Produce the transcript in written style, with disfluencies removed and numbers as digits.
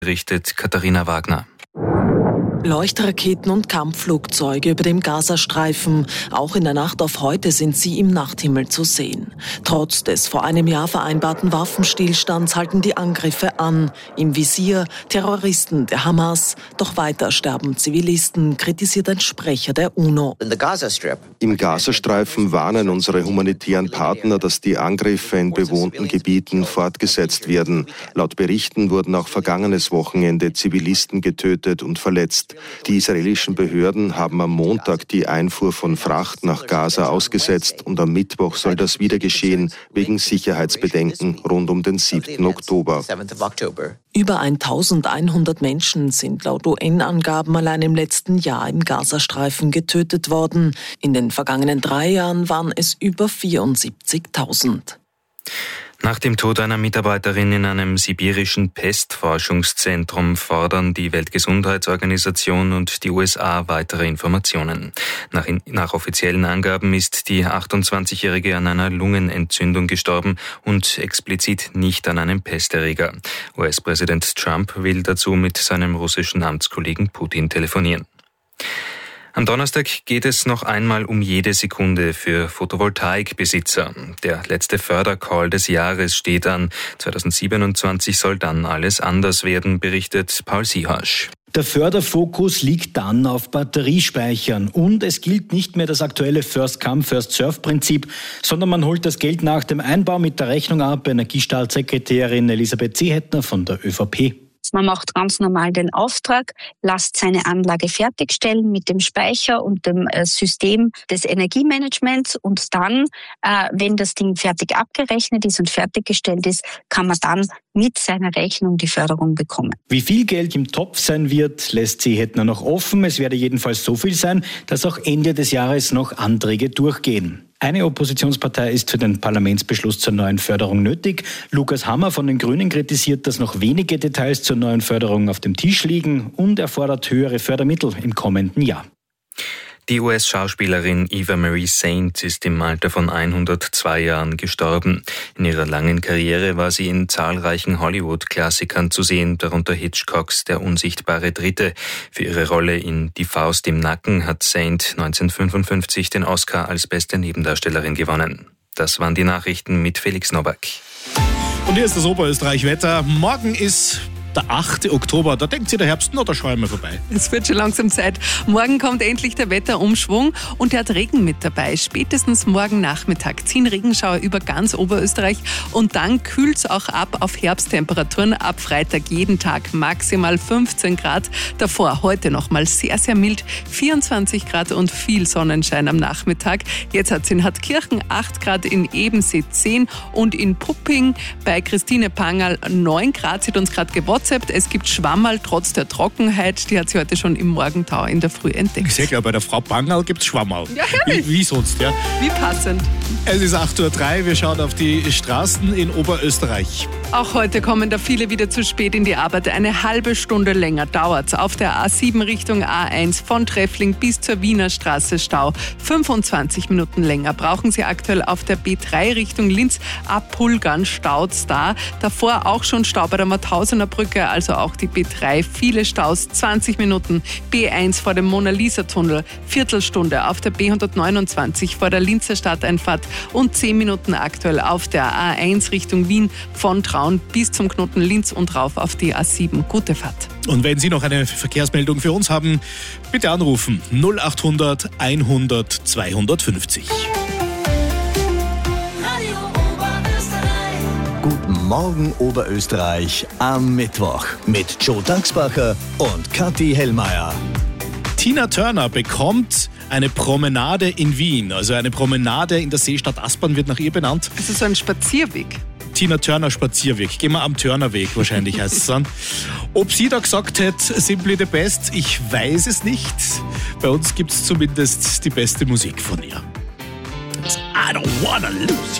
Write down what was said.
berichtet Katharina Wagner. Leuchtraketen und Kampfflugzeuge über dem Gazastreifen. Auch in der Nacht auf heute sind sie im Nachthimmel zu sehen. Trotz des vor einem Jahr vereinbarten Waffenstillstands halten die Angriffe an. Im Visier Terroristen der Hamas. Doch weiter sterben Zivilisten, kritisiert ein Sprecher der UNO. Im Gazastreifen warnen unsere humanitären Partner, dass die Angriffe in bewohnten Gebieten fortgesetzt werden. Laut Berichten wurden auch vergangenes Wochenende Zivilisten getötet und verletzt. Die israelischen Behörden haben am Montag die Einfuhr von Fracht nach Gaza ausgesetzt und am Mittwoch soll das wieder geschehen, wegen Sicherheitsbedenken rund um den 7. Oktober. Über 1100 Menschen sind laut UN-Angaben allein im letzten Jahr im Gazastreifen getötet worden. In den vergangenen 3 Jahren waren es über 74.000. Nach dem Tod einer Mitarbeiterin in einem sibirischen Pestforschungszentrum fordern die Weltgesundheitsorganisation und die USA weitere Informationen. Nach offiziellen Angaben ist die 28-Jährige an einer Lungenentzündung gestorben und explizit nicht an einem Pesterreger. US-Präsident Trump will dazu mit seinem russischen Amtskollegen Putin telefonieren. Am Donnerstag geht es noch einmal um jede Sekunde für Photovoltaikbesitzer. Der letzte Fördercall des Jahres steht an. 2027 soll dann alles anders werden, berichtet Paul Siehasch. Der Förderfokus liegt dann auf Batteriespeichern und es gilt nicht mehr das aktuelle First-Come, First-Serve-Prinzip, sondern man holt das Geld nach dem Einbau mit der Rechnung ab. Energiestaatssekretärin Elisabeth Seehettner von der ÖVP. Man macht ganz normal den Auftrag, lässt seine Anlage fertigstellen mit dem Speicher und dem System des Energiemanagements und dann, wenn das Ding fertig abgerechnet ist und fertiggestellt ist, kann man dann mit seiner Rechnung die Förderung bekommen. Wie viel Geld im Topf sein wird, lässt Seehettner noch offen. Es werde jedenfalls so viel sein, dass auch Ende des Jahres noch Anträge durchgehen. Eine Oppositionspartei ist für den Parlamentsbeschluss zur neuen Förderung nötig. Lukas Hammer von den Grünen kritisiert, dass noch wenige Details zur neuen Förderung auf dem Tisch liegen und er fordert höhere Fördermittel im kommenden Jahr. Die US-Schauspielerin Eva Marie Saint ist im Alter von 102 Jahren gestorben. In ihrer langen Karriere war sie in zahlreichen Hollywood-Klassikern zu sehen, darunter Hitchcocks Der unsichtbare Dritte. Für ihre Rolle in Die Faust im Nacken hat Saint 1955 den Oscar als beste Nebendarstellerin gewonnen. Das waren die Nachrichten mit Felix Nowak. Und hier ist das Oberösterreich-Wetter. Morgen ist der 8. Oktober, da denkt sich der Herbst, da schauen wir vorbei. Es wird schon langsam Zeit. Morgen kommt endlich der Wetterumschwung und der hat Regen mit dabei. Spätestens morgen Nachmittag ziehen Regenschauer über ganz Oberösterreich und dann kühlt es auch ab auf Herbsttemperaturen. Ab Freitag jeden Tag maximal 15 Grad. Davor heute nochmal sehr, sehr mild, 24 Grad und viel Sonnenschein am Nachmittag. Jetzt hat es in Hartkirchen 8 Grad, in Ebensee 10 und in Pupping bei Christine Pangerl 9 Grad. Sie hat uns gerade gewotzt. Es gibt Schwammerl trotz der Trockenheit. Die hat sie heute schon im Morgentau in der Früh entdeckt. Sehr klar, bei der Frau Pangerl gibt es Schwammerl. Ja, herrlich. Wie sonst, ja. Wie passend. Es ist 8.03 Uhr, wir schauen auf die Straßen in Oberösterreich. Auch heute kommen da viele wieder zu spät in die Arbeit. Eine halbe Stunde länger dauert's. Auf der A7 Richtung A1 von Treffling bis zur Wiener Straße Stau. 25 Minuten länger brauchen Sie aktuell auf der B3 Richtung Linz. Ab Pulgern staut's da. Davor auch schon Stau bei der Mauthausener Brücke, also auch die B3. Viele Staus, 20 Minuten. B1 vor dem Mona-Lisa-Tunnel, Viertelstunde auf der B129 vor der Linzer Stadteinfahrt und 10 Minuten aktuell auf der A1 Richtung Wien von Traun bis zum Knoten Linz und rauf auf die A7. Gute Fahrt. Und wenn Sie noch eine Verkehrsmeldung für uns haben, bitte anrufen 0800 100 250. Guten Morgen Oberösterreich am Mittwoch mit Joe Daxbacher und Kathi Hellmeier. Tina Turner bekommt eine Promenade in Wien, also eine Promenade in der Seestadt Aspern wird nach ihr benannt. Also so ein Spazierweg. Tina Turner Spazierweg. Gehen wir am Turnerweg, wahrscheinlich heißt es dann. Ob sie da gesagt hätte, simply the best, ich weiß es nicht. Bei uns gibt es zumindest die beste Musik von ihr. I don't wanna lose you.